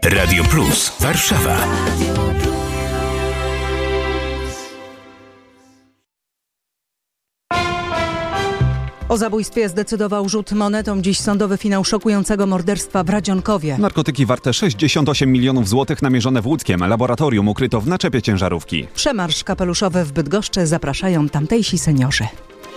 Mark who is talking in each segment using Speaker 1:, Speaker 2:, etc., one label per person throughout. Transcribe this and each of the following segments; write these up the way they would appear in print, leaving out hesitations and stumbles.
Speaker 1: Radio Plus Warszawa.
Speaker 2: O zabójstwie zdecydował rzut monetą. Dziś sądowy finał szokującego morderstwa w Radzionkowie.
Speaker 3: Narkotyki warte 68 milionów złotych namierzone w łódzkiem laboratorium ukryto w naczepie ciężarówki.
Speaker 2: Przemarsz kapeluszowy w Bydgoszczy zapraszają tamtejsi seniorzy.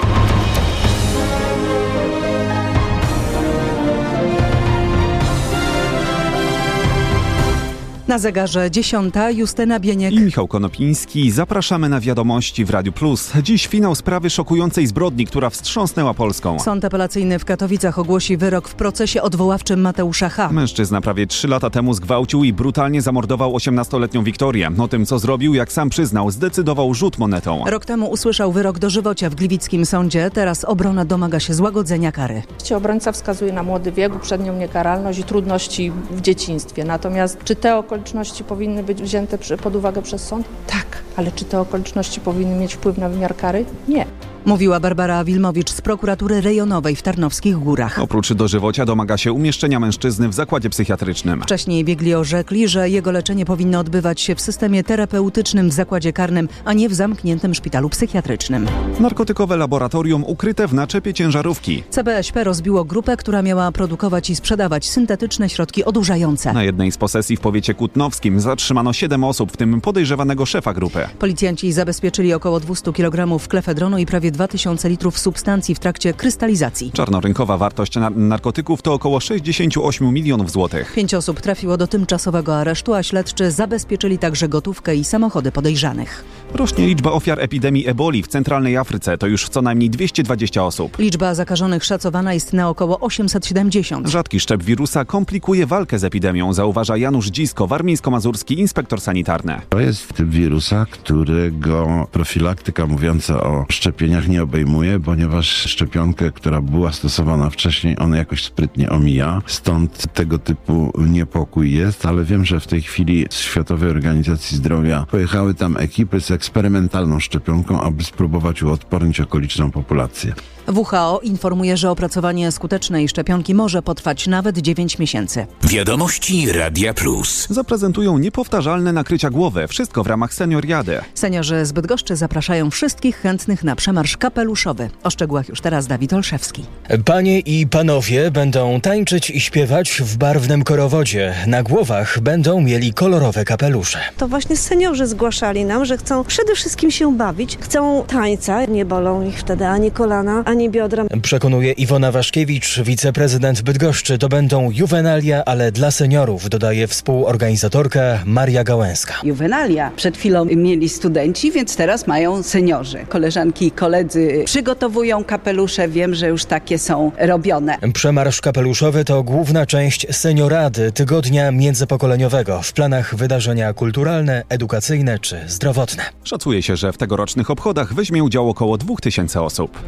Speaker 2: Na zegarze 10. Justyna Bieniek
Speaker 3: i Michał Konopiński. Zapraszamy na wiadomości w Radiu Plus. Dziś finał sprawy szokującej zbrodni, która wstrząsnęła Polską.
Speaker 2: Sąd apelacyjny w Katowicach ogłosi wyrok w procesie odwoławczym Mateusza H.
Speaker 3: Mężczyzna prawie 3 lata temu zgwałcił i brutalnie zamordował 18-letnią Wiktorię. O tym, co zrobił, jak sam przyznał, zdecydował rzut monetą.
Speaker 2: Rok temu usłyszał wyrok dożywocia w gliwickim sądzie. Teraz obrona domaga się złagodzenia kary.
Speaker 4: Obrońca wskazuje na młody wiek, uprzednią niekaralność i trudności w dzieciństwie. Natomiast czy te okoliczności powinny być wzięte pod uwagę przez sąd? Tak. Ale czy te okoliczności powinny mieć wpływ na wymiar kary? Nie.
Speaker 2: Mówiła Barbara Wilmowicz z prokuratury rejonowej w Tarnowskich Górach.
Speaker 3: Oprócz dożywocia domaga się umieszczenia mężczyzny w zakładzie psychiatrycznym.
Speaker 2: Wcześniej biegli orzekli, że jego leczenie powinno odbywać się w systemie terapeutycznym w zakładzie karnym, a nie w zamkniętym szpitalu psychiatrycznym.
Speaker 3: Narkotykowe laboratorium ukryte w naczepie ciężarówki.
Speaker 2: CBŚP rozbiło grupę, która miała produkować i sprzedawać syntetyczne środki odurzające.
Speaker 3: Na jednej z posesji w powiecie kutnowskim zatrzymano 7 osób, w tym podejrzewanego szefa grupy.
Speaker 2: Policjanci zabezpieczyli około 200 kg klefedronu i prawie 2000 litrów substancji w trakcie krystalizacji.
Speaker 3: Czarnorynkowa wartość narkotyków to około 68 milionów złotych.
Speaker 2: 5 osób trafiło do tymczasowego aresztu, a śledczy zabezpieczyli także gotówkę i samochody podejrzanych.
Speaker 3: Rośnie liczba ofiar epidemii eboli w centralnej Afryce. To już co najmniej 220 osób.
Speaker 2: Liczba zakażonych szacowana jest na około 870.
Speaker 3: Rzadki szczep wirusa komplikuje walkę z epidemią, zauważa Janusz Dzisko, warmińsko-mazurski inspektor sanitarny.
Speaker 5: To jest typ wirusa, którego profilaktyka mówiąca o szczepieniach nie obejmuje, ponieważ szczepionkę, która była stosowana wcześniej, ona jakoś sprytnie omija. Stąd tego typu niepokój jest, ale wiem, że w tej chwili z Światowej Organizacji Zdrowia pojechały tam ekipy z eksperymentalną szczepionką, aby spróbować uodpornić okoliczną populację.
Speaker 2: WHO informuje, że opracowanie skutecznej szczepionki może potrwać nawet 9 miesięcy.
Speaker 1: Wiadomości Radia Plus.
Speaker 3: Zaprezentują niepowtarzalne nakrycia głowy. Wszystko w ramach senioriady.
Speaker 2: Seniorzy z Bydgoszczy zapraszają wszystkich chętnych na przemarsz kapeluszowy. O szczegółach już teraz Dawid Olszewski.
Speaker 6: Panie i panowie będą tańczyć i śpiewać w barwnym korowodzie. Na głowach będą mieli kolorowe kapelusze.
Speaker 7: To właśnie seniorzy zgłaszali nam, że chcą przede wszystkim się bawić, chcą tańca. Nie bolą ich wtedy ani kolana, ani biodra.
Speaker 6: Przekonuje Iwona Waszkiewicz, wiceprezydent Bydgoszczy. To będą juwenalia, ale dla seniorów, dodaje współorganizatorka Maria Gałęska.
Speaker 8: Juwenalia przed chwilą mieli studenci, więc teraz mają seniorzy. Koleżanki i koledzy przygotowują kapelusze, wiem, że już takie są robione.
Speaker 6: Przemarsz kapeluszowy to główna część seniorady tygodnia międzypokoleniowego. W planach wydarzenia kulturalne, edukacyjne czy zdrowotne.
Speaker 3: Szacuje się, że w tegorocznych obchodach weźmie udział około 2000 osób.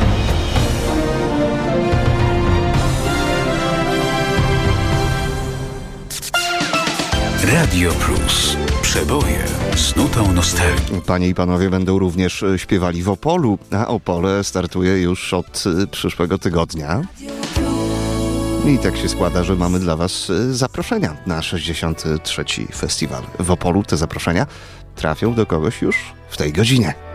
Speaker 1: Radio Plus. Przeboje z nutą nostalgii.
Speaker 9: Panie i panowie będą również śpiewali w Opolu, a Opole startuje już od przyszłego tygodnia. I tak się składa, że mamy dla was zaproszenia na 63. festiwal w Opolu. Te zaproszenia trafią do kogoś już w tej godzinie.